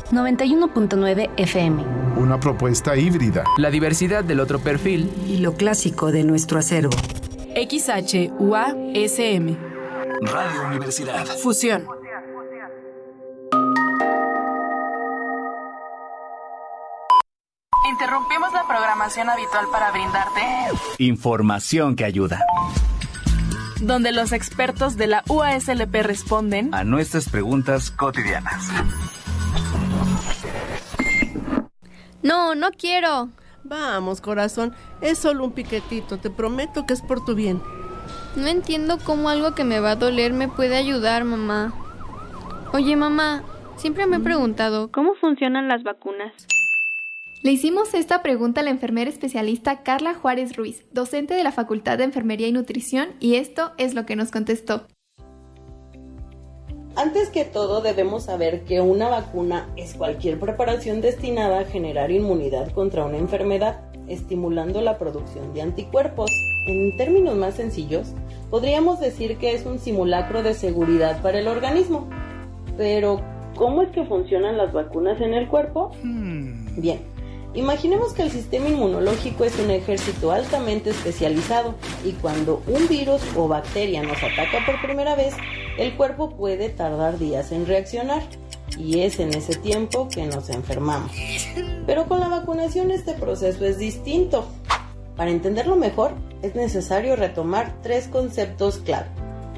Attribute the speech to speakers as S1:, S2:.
S1: 91.9 FM.
S2: Una propuesta híbrida.
S3: La diversidad del otro perfil.
S4: Y lo clásico de nuestro acervo.
S5: XHUASM.
S6: Radio Universidad.
S5: Fusión.
S7: Interrumpimos la programación habitual para brindarte
S6: información que ayuda,
S7: donde los expertos de la UASLP responden
S6: a nuestras preguntas cotidianas.
S8: No, no quiero.
S9: Vamos, corazón, es solo un piquetito, te prometo que es por tu bien.
S8: No entiendo cómo algo que me va a doler me puede ayudar, mamá. Oye, mamá, siempre me he preguntado, ¿cómo funcionan las vacunas?
S10: Le hicimos esta pregunta a la enfermera especialista Carla Juárez Ruiz, docente de la Facultad de Enfermería y Nutrición, y esto es lo que nos contestó.
S11: Antes que todo, debemos saber que una vacuna es cualquier preparación destinada a generar inmunidad contra una enfermedad, estimulando la producción de anticuerpos. En términos más sencillos, podríamos decir que es un simulacro de seguridad para el organismo. Pero, ¿cómo es que funcionan las vacunas en el cuerpo? Bien. Imaginemos que el sistema inmunológico es un ejército altamente especializado y cuando un virus o bacteria nos ataca por primera vez, el cuerpo puede tardar días en reaccionar y es en ese tiempo que nos enfermamos. Pero con la vacunación este proceso es distinto. Para entenderlo mejor, es necesario retomar 3 conceptos clave.